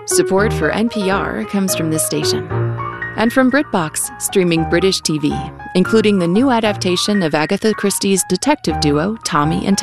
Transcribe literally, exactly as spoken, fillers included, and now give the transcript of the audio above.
Support for N P R comes from this station. And from BritBox, streaming British T V, including the new adaptation of Agatha Christie's detective duo, Tommy and